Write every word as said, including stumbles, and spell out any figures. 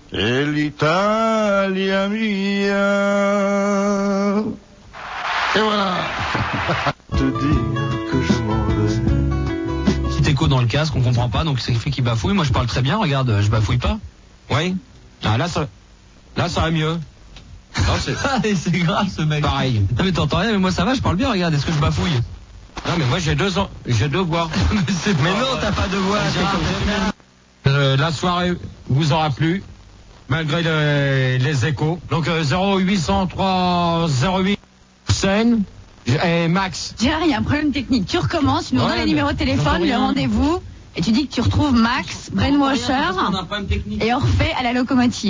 Et l'Italia mia. Et voilà. Te dire que je m'en vais. Petit écho dans le casque, on comprend pas, donc c'est fait qu'il bafouille. Moi je parle très bien, regarde, je bafouille pas. Oui. Ah, là, ça, là, ça va mieux. Non, c'est... c'est grave ce mec. Pareil. Non mais t'entends rien, mais moi ça va, je parle bien, regarde, est-ce que je bafouille? Non, mais moi j'ai deux ans, j'ai deux voix. mais, c'est mais pas non, vrai. t'as pas de voix. Euh, la soirée vous aura plu, malgré le, les échos. Donc euh, zéro huit cent trois zéro huit scène et Max. Gérard, il y a un problème technique. Tu recommences, tu nous Ouais, donnes les numéros de téléphone, le rien. rendez-vous, et tu dis que tu retrouves Max, Brainwasher, On a un problème technique. et Orphée à la locomotive.